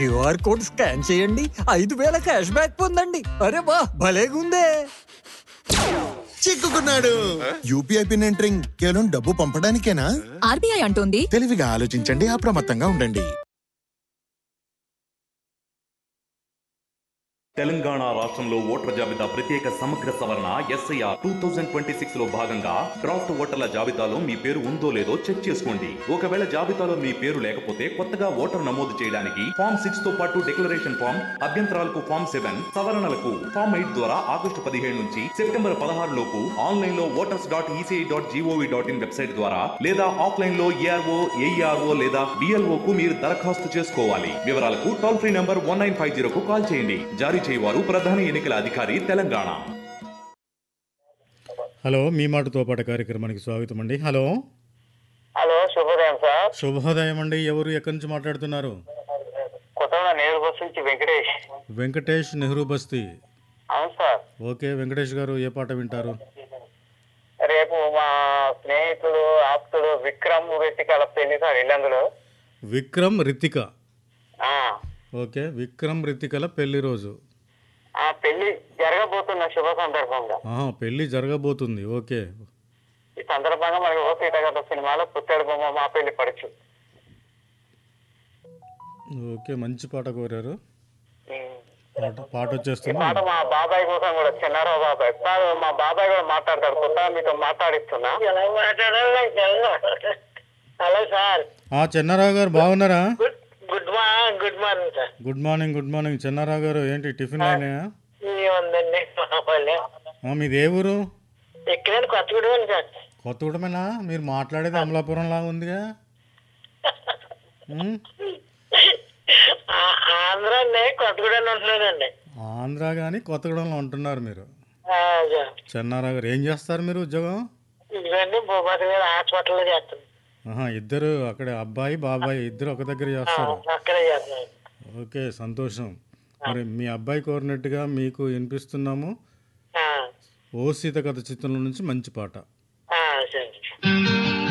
QR code scan చేయండి, 5,000 cash back పొందండి. అరే వా, భలేగుందే. చిక్కుకున్నాడు. యూపీఐ పిన్ ఎంటరింగ్ కేవలం డబ్బు పంపడానికేనా? ఆర్బీఐ అంటోంది తెలివిగా ఆలోచించండి, అప్రమత్తంగా ఉండండి. తెలంగాణ రాష్ట్రంలో ఓటర్ల జాబితా ప్రత్యేక సమగ్ర సవరణ SIR 2026 లో భాగంగా డ్రాఫ్ట్ ఓటర్ల జాబితాలో మీ పేరు ఉందో లేదో చెక్ చేసుకోండి. ఒకవేళ జాబితాలో మీ పేరు లేకపోతే కొత్తగా ఓటర్ నమోదు చేయడానికి ఫామ్ 6 తో పాటు డిక్లరేషన్ ఫామ్, అభ్యంతరాలకు ఫామ్ 7, సవరణలకు ఫామ్ 8 ద్వారా ఆగస్టు 17 నుంచి సెప్టెంబర్ 16 లోపు ఆన్లైన్ లో voters.eci.gov.in వెబ్సైట్ ద్వారా లేదా ఆఫ్లైన్ లో ARO, AERO లేదా BLO కు మీరు దరఖాస్తు చేసుకోవాలి. వివరాలకు టోల్ ఫ్రీ నంబర్ 1950 కు కాల్ చేయండి. జారీ చేయవారు ప్రధాన ఎన్నికల అధికారి తెలంగాణ. హలో, మీ మాటతో పాటు కార్యక్రమానికి స్వాగతం అండి. హలో హలో, శుభోదయం సార్. శుభోదయం అండి. ఎవరు, ఎక్కడి నుంచి మాట్లాడుతున్నారు? కొత్తగా నెహ్రూ బస్ నుంచి వెంకటేష్. వెంకటేష్, నెహ్రూ బస్తీ. అవును సార్. ఓకే వెంకటేష్ గారు, ఏ పాట వింటారు? రేపు మా స్నేహితుడు ఆప్తుడు విక్రమ్ రితికాల పెళ్లి సార్, ఇల్లందులో. విక్రమ్ రితిక. ఓకే, విక్రమ్ రితికల పెళ్లి రోజు. పెళ్లి జరగబోతున్న శుభ సందర్భంగా. పెళ్లి జరగబోతుంది. ఓకే, ఈ సందర్భంగా మనకి ఓ సీతగత సినిమాలో పుత్తడి బొమ్మ మా పెళ్లి పడుచు. ఓకే, మంచి పాట కోరారు. పాట వచ్చేస్తుంది. పాట మా బాబాయ్ కోసం కూడా, చిన్నారావు బాబాయ్. మా బాబాయ్ కూడా మాట్లాడతారు, కొత్తగా మీతో మాట్లాడిస్తున్నా. Hello sir. చెన్నారావు గారు బాగున్నారా? Good morning sir. Good morning Chenna Rao గారు. ఏంటి టిఫిన్ అయినాయా? మీది ఏ ఊరు? ఇక్కడ కొత్తగూడెం సార్. కొత్తగూడెమేనా? మీరు మాట్లాడేది అమలాపురం లాగా ఉందిగా. కొత్తగూడెం ఉంటున్నానండి. ఆంధ్ర కానీ కొత్తగూడెంలో ఉంటున్నారు మీరు. చెన్నారావు గారు, ఏం చేస్తారు మీరు ఉద్యోగం? హాస్పిటల్లో చేస్తాను. ఇద్దరు అక్కడ, అబ్బాయి బాబాయ్ ఇద్దరు ఒక దగ్గర చేస్తారు. ఓకే, సంతోషం. మరి మీ అబ్బాయి కోరినట్టుగా మీకు వినిపిస్తున్నాము. ఓ సీత కథ చిత్రంలో నుంచి మంచి పాట.